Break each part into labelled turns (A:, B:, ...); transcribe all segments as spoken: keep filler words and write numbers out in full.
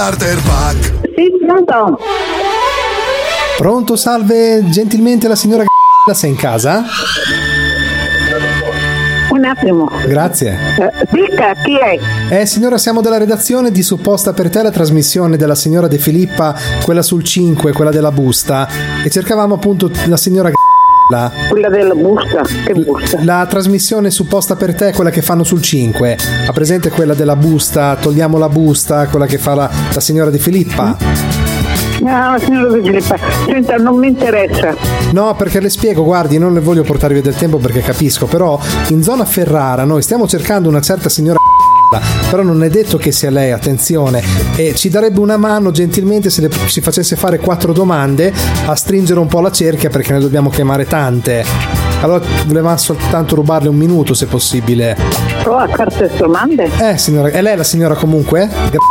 A: Starter pack.
B: Sì, pronto?
C: Pronto, salve, gentilmente la signora sei in casa?
B: Un attimo.
C: Grazie.
B: Eh, dica, chi è?
C: Eh signora, siamo della redazione di Supposta per te, la trasmissione della signora De Filippa, quella sul cinque, quella della busta, e cercavamo appunto la signora la,
B: Quella della busta? Che busta?
C: la trasmissione Supposta per te, quella che fanno sul cinque. Ha presente quella della busta, togliamo la busta, quella che fa la, la signora De Filippa?
B: No, signora De Filippa, senta, non mi interessa.
C: No, perché le spiego, guardi, non le voglio portare via del tempo perché capisco, però in zona Ferrara noi stiamo cercando una certa signora, però non è detto che sia lei, attenzione, e ci darebbe una mano gentilmente se le, si facesse fare quattro domande a stringere un po' la cerchia, perché ne dobbiamo chiamare tante. Allora volevamo soltanto rubarle un minuto se possibile.
B: Oh, a carte domande?
C: Eh signora, è lei la signora comunque?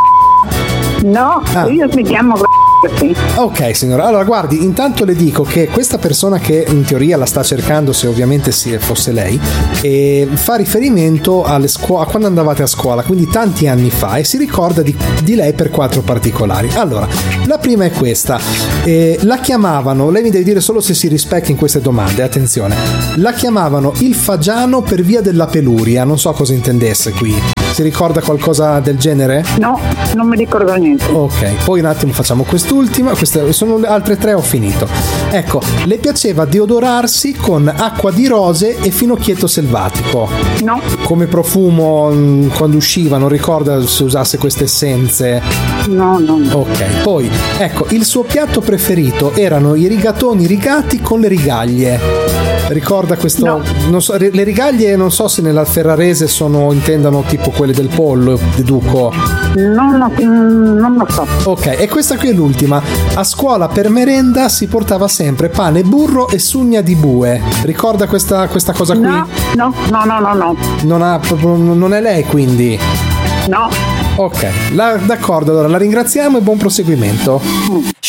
B: No,
C: Ah.
B: io mi chiamo sì.
C: Ok signora, allora guardi, intanto le dico che questa persona che in teoria la sta cercando, se ovviamente si fosse lei, eh, fa riferimento alle scuole, a quando andavate a scuola, quindi tanti anni fa, e si ricorda di, di lei per quattro particolari. Allora, la prima è questa, eh, la chiamavano, lei mi deve dire solo se si rispecchia in queste domande, attenzione, la chiamavano il fagiano per via della peluria, non so cosa intendesse qui. Si ricorda qualcosa del genere?
B: No, non mi ricordo niente.
C: Ok, poi un attimo facciamo quest'ultima, queste sono le altre tre, ho finito. Ecco, le piaceva deodorarsi con acqua di rose e finocchietto selvatico.
B: No.
C: Come profumo mh, quando usciva, non ricorda se usasse queste essenze?
B: No, no, no.
C: Ok, poi ecco, il suo piatto preferito erano i rigatoni rigati con le rigaglie. Ricorda questo?
B: No.
C: Non so, le rigaglie non so se nella ferrarese sono, intendano tipo quelle del pollo, deduco.
B: No, no, mm, non lo so.
C: Ok, e questa qui è l'ultima. A scuola per merenda si portava sempre pane, burro e sugna di bue. Ricorda questa, questa cosa qui?
B: No, no, no, no, no, no.
C: Non ha proprio, non è lei quindi?
B: No.
C: Ok, la, d'accordo, allora la ringraziamo e buon proseguimento.
B: Mm.